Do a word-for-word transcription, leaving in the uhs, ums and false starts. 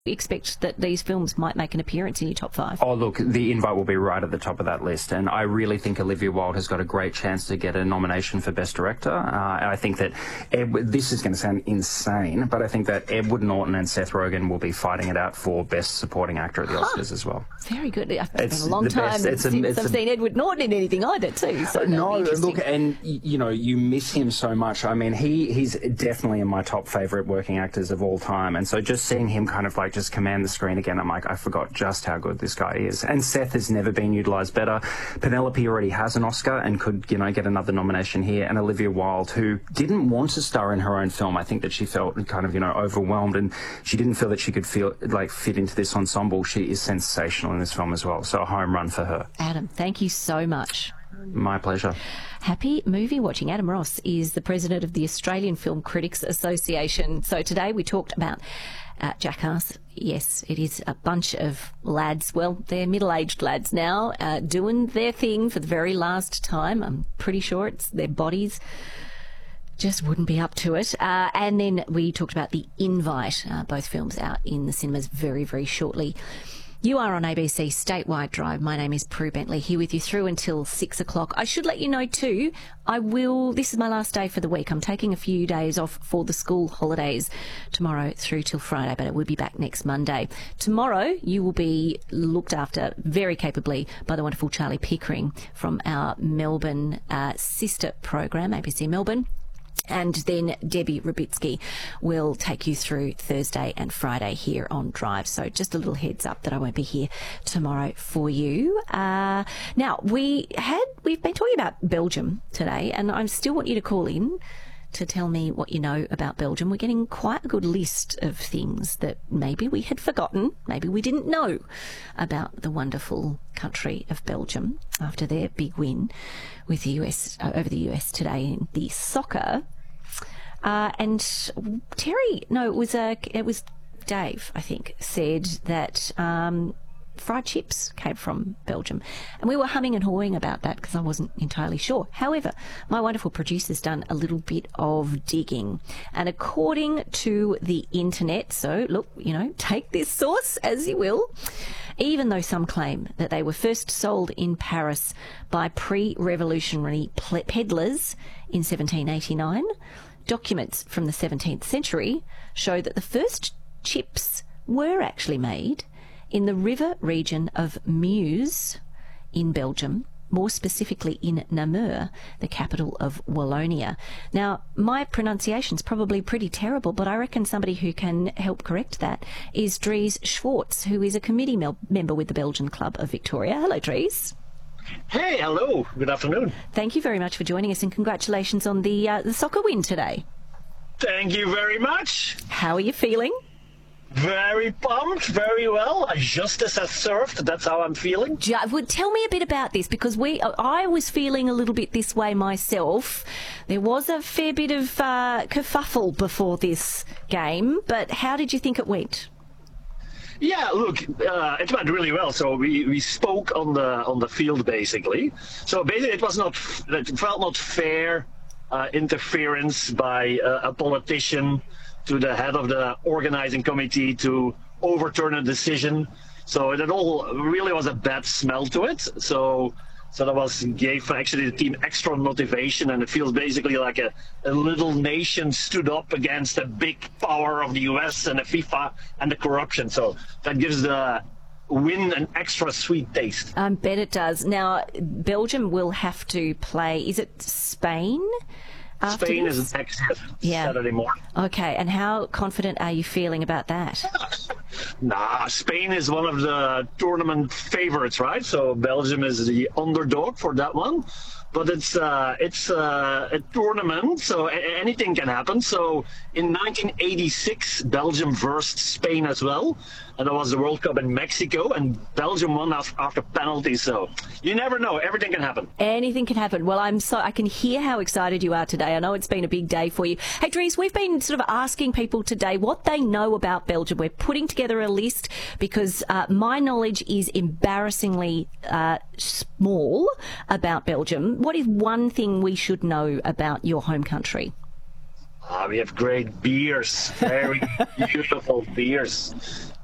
expect that these films might make an appearance in your top five? Oh, look, The Invite will be right at the top of that list, and I really think Olivia Wilde has got a great chance to get a nomination for Best Director. Uh, and I think that, Ed, this is going to sound insane, but I think that Edward Norton and Seth Rogen will be fighting it out for Best Supporting Actor at the Oscars huh. as well. Very good. It's, it's been a long time it's since a, it's I've a, seen Edward Norton in anything either, too. So no, look, and, you know, you miss him so much. I mean, he he's definitely in my top favourite working actors of all time, and so just seeing him kind of like just command the screen again, I'm like, I forgot just how good this guy is. And Seth has never been utilised better. Penelope already has an Oscar and could, you know, get another nomination here. And Olivia Wilde, who didn't want to star in her own film, I think that she felt kind of, you know, overwhelmed, and she didn't feel that she could feel like fit into this ensemble. She is sensational in this film as well. So a home run for her. Adam, thank you so much. My pleasure. Happy movie watching. Adam Ross is the president of the Australian Film Critics Association. So today we talked about uh, Jackass. Yes, it is a bunch of lads, well, they're middle-aged lads now, uh, doing their thing for the very last time. I'm pretty sure it's their bodies just wouldn't be up to it. Uh, and then we talked about The Invite, uh, both films out in the cinemas very, very shortly. You are on A B C Statewide Drive. My name is Prue Bentley, here with you through until six o'clock. I should let you know too, I will, this is my last day for the week. I'm taking a few days off for the school holidays tomorrow through till Friday, but it will be back next Monday. Tomorrow, you will be looked after very capably by the wonderful Charlie Pickering from our Melbourne uh, sister program, A B C Melbourne. And then Debbie Rubitsky will take you through Thursday and Friday here on Drive. So just a little heads up that I won't be here tomorrow for you. Uh, now, we had, we've been talking about Belgium today, and I still want you to call in to tell me what you know about Belgium. We're getting quite a good list of things that maybe we had forgotten, maybe we didn't know about the wonderful country of Belgium after their big win with the U S uh, over the U S today in the soccer. Uh, and Terry, no, it was a, it was Dave, I think, said that um, fried chips came from Belgium. And we were humming and hawing about that because I wasn't entirely sure. However, my wonderful producer's done a little bit of digging. And according to the internet, so look, you know, take this source as you will, even though some claim that they were first sold in Paris by pre-revolutionary peddlers in seventeen eighty-nine, documents from the seventeenth century show that the first chips were actually made in the river region of Meuse in Belgium, more specifically in Namur, the capital of Wallonia. Now, my pronunciation's probably pretty terrible, but I reckon somebody who can help correct that is Dries Schwartz, who is a committee mel- member with the Belgian Club of Victoria. Hello, Dries. Hey, hello. Good afternoon. Thank you very much for joining us, and congratulations on the uh, the soccer win today. Thank you very much. How are you feeling? Very pumped, very well. Justice has served. That's how I'm feeling. Ju- well, tell me a bit about this, because we, I was feeling a little bit this way myself. There was a fair bit of uh, kerfuffle before this game, but how did you think it went? Yeah, look, uh, it went really well. So we, we spoke on the on the field basically. So basically, it was not, it felt not fair uh, interference by uh, a politician to the head of the organizing committee to overturn a decision. So it all really was a bad smell to it. So so that was gave actually the team extra motivation, and it feels basically like a, a little nation stood up against a big power of the U S and the FIFA and the corruption. So that gives the win an extra sweet taste. I bet it does. Now, Belgium will have to play, is it Spain? Spain is next yeah. Saturday morning. Okay, and how confident are you feeling about that? Nah, Spain is one of the tournament favorites, right? So Belgium is the underdog for that one. But it's uh, it's uh, a tournament, so a- anything can happen. So in nineteen eighty-six, Belgium versed Spain as well, and that was the World Cup in Mexico, and Belgium won after penalties. So you never know; everything can happen. Anything can happen. Well, I'm so I can hear how excited you are today. I know it's been a big day for you. Hey, Dries, we've been sort of asking people today what they know about Belgium. We're putting together a list because uh, my knowledge is embarrassingly uh, small about Belgium. What is one thing we should know about your home country? Ah, we have great beers, very beautiful beers.